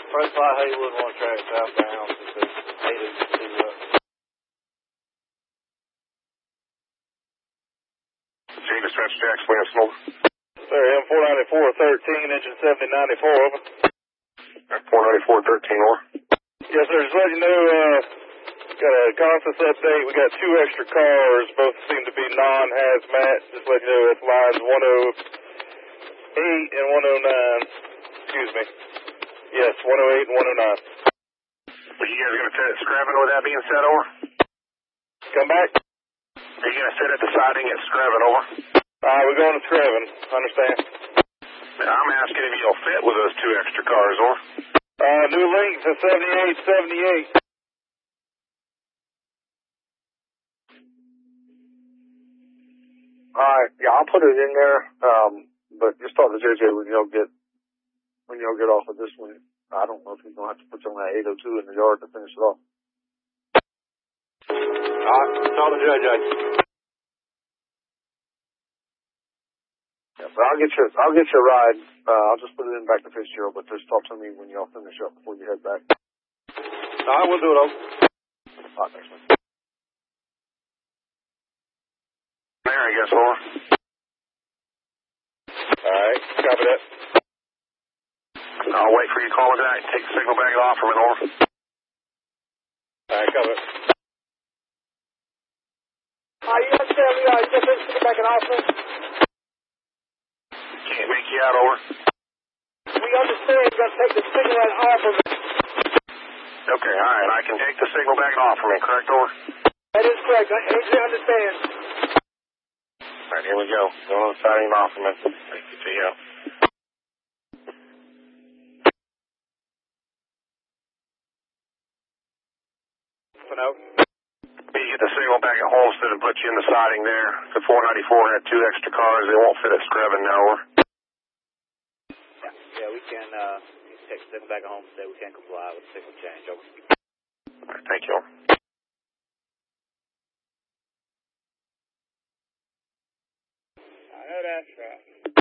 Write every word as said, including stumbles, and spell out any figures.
First fly Haywood, one track southbound, eight oh two up. Gene dispatch Jackson, Williams, over. Sir, M four ninety-four thirteen, engine seventy ninety-four, over. four ninety-four thirteen, over. Yes, sir, just letting you know, uh, got a consensus update. We got two extra cars, both seem to be non-hazmat. Just letting you know, that's lines one oh eight and one oh nine. Excuse me. Yes, one oh eight and one oh nine. Are you guys going to set it scrubbing with that being said, over? Come back. Are you going to set it the siding at scrubbing, over? Alright, we're going to Screven. Understand? I'm asking if you'll fit with those two extra cars, over. Uh, new length is seventy-eight seventy-eight. Alright, yeah, I'll put it in there, um, but just talk to J J when y'all get, when y'all get off of this one. I don't know if he's gonna have to put you on that eight oh two in the yard to finish it off. Alright, talk to J J. Yeah, but I'll get you, I'll get you a ride. Uh, I'll just put it in back to Fitzgerald, but just talk to me when y'all finish up before you head back. Alright, we'll do it all. Alright, thanks, man. There, I guess, over. Alright, copy that. I'll wait for you to call me back. Take the signal back off from it, over. Alright, copy it. Uh, you understand we are just sitting back in office? Can't make you out, over. We understand you're going to take the signal right off of it. Okay, all right. I can take the signal back off from it, correct, over? That is correct. I I understand. All right, here we go. Going on the siding off from it. Thank you, T O. No. You get the signal back at Holston and put you in the siding there. The four ninety-four had two extra cars. They won't fit at Screven now, over. Yeah, yeah, we can, uh, take the signal back at home and say we can't comply with the signal change, over. All right, thank you. I know that's right.